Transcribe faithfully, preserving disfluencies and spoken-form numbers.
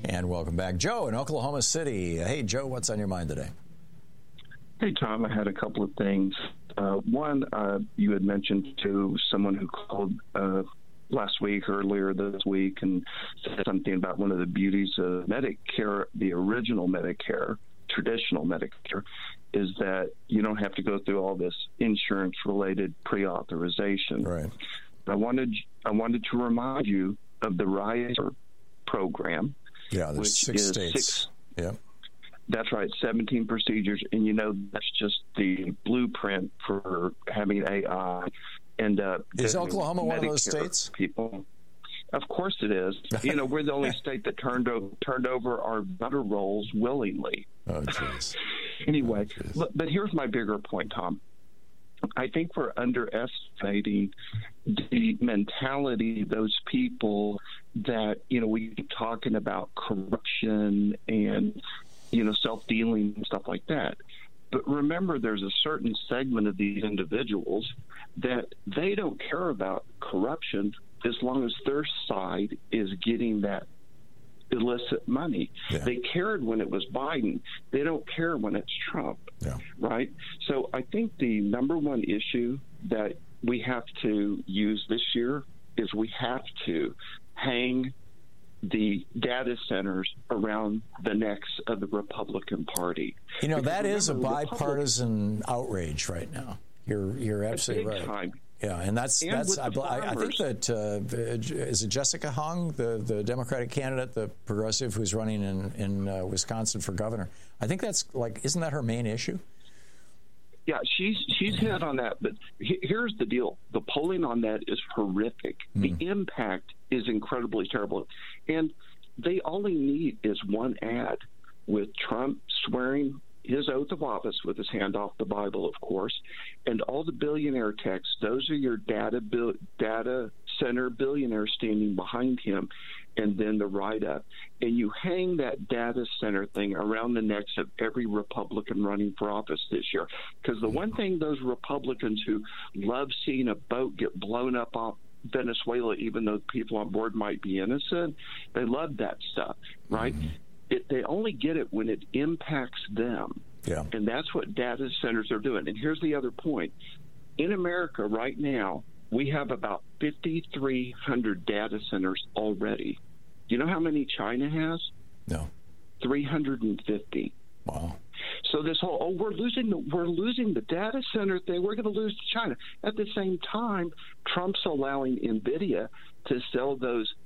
And welcome back. Joe in Oklahoma City. Hey, Joe, what's on your mind today? Hey, Tom, I had a couple of things. Uh, one, uh, you had mentioned to someone who called uh, last week, earlier this week, and said something about one of the beauties of Medicare, the original Medicare, traditional Medicare, is that you don't have to go through all this insurance-related pre-authorization. Right. I wanted I wanted to remind you of the RISER program. Yeah, there's which six is states. Six, yeah. That's right, seventeen procedures, and you know that's just the blueprint for having A I end up. Is Oklahoma one of those Medicare states? People, of course it is. You know, we're the only state that turned over turned over our voter rolls willingly. Oh, jeez. Anyway, oh, but, but here's my bigger point, Tom. I think we're underestimating the mentality of those people that, you know, we keep talking about corruption and, you know, self-dealing and stuff like that. But remember, there's a certain segment of these individuals that they don't care about corruption as long as their side is getting that illicit money. Yeah. They cared when it was Biden. They don't care when it's Trump, yeah. right? So I think the number one issue that we have to use this year is we have to hang the data centers around the necks of the Republican Party. You know, Because that is a remember, bipartisan outrage right now. You're you're absolutely right. Time. Yeah, and that's And that's. I, with the I, I think farmers. that uh, is it Jessica Hung, the the Democratic candidate, the progressive who's running in in uh, Wisconsin for governor. I think that's like, isn't that her main issue? Yeah, she's she's hit on that, but he, here's the deal: the polling on that is horrific. Mm. The impact is incredibly terrible, and they only need is one ad with Trump swearing his oath of office with his hand off the Bible, of course, and all the billionaire texts. Those are your data bil- data center billionaires standing behind him, and then the write-up. And you hang that data center thing around the necks of every Republican running for office this year. Because the one thing those Republicans who love seeing a boat get blown up off Venezuela, even though people on board might be innocent, they love that stuff, right? Mm-hmm. It, they only get it when it impacts them. Yeah. And that's what data centers are doing. And here's the other point. In America right now, we have about fifty-three hundred data centers already. You know how many China has? No. three hundred fifty. Wow. So this whole, oh, we're losing the, we're losing the data center thing. We're going to lose to China. At the same time, Trump's allowing NVIDIA to sell those